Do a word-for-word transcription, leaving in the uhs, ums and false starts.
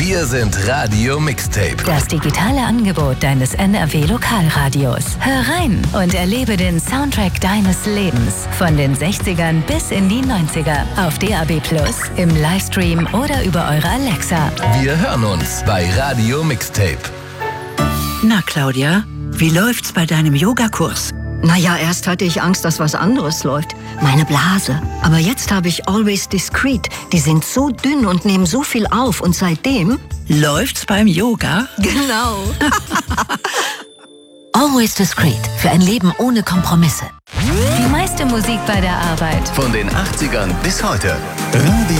Wir sind Radio Mixtape. Das digitale Angebot deines N R W-Lokalradios. Hör rein und erlebe den Soundtrack deines Lebens. Von den sechzigern bis in die neunziger. Auf D A B plus, im Livestream oder über eure Alexa. Wir hören uns bei Radio Mixtape. Na, Claudia, wie läuft's bei deinem Yogakurs? Naja, erst hatte ich Angst, dass was anderes läuft. Meine Blase. Aber jetzt habe ich Always Discreet. Die sind so dünn und nehmen so viel auf. Und seitdem... Läuft's beim Yoga? Genau. Always Discreet. Für ein Leben ohne Kompromisse. Die meiste Musik bei der Arbeit. Von den achtzigern bis heute. Radio